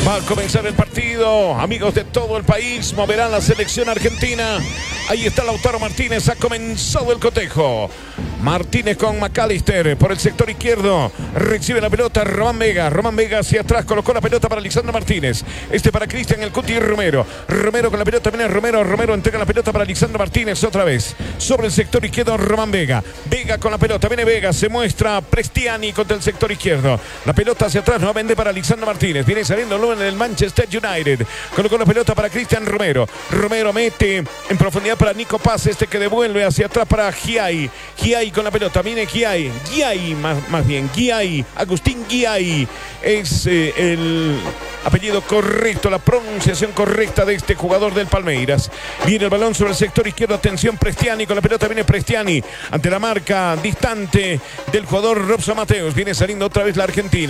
Va a comenzar el partido. Amigos de todo el país, moverán la selección argentina. Ahí está Lautaro Martínez. Ha comenzado el cotejo. Martínez con McAllister por el sector izquierdo. Recibe la pelota Román Vega. Román Vega hacia atrás. Colocó la pelota para Lisandro Martínez. Este para Cristian El Cuti Romero. Romero con la pelota. Viene Romero. Romero entrega la pelota para Lisandro Martínez otra vez. Sobre el sector izquierdo Román Vega. Vega con la pelota. Viene Vega. Se muestra Prestiani contra el sector izquierdo. La pelota hacia atrás. Nuevamente para Lisandro Martínez. Viene saliendo luego en el Manchester United. Colocó la pelota para Cristian Romero. Romero mete en profundidad para Nico Paz. Este que devuelve hacia atrás para Giai. Giai con la pelota. Viene Giai. Giai más bien. Giai. Agustín Giai. Es el apellido correcto. La pronunciación correcta de este jugador del Palmeiras. Viene el balón sobre el sector izquierdo. Atención Prestiani. Con la pelota viene Prestiani. Ante la marca distante del jugador Robson Mateos. Viene saliendo otra vez la Argentina.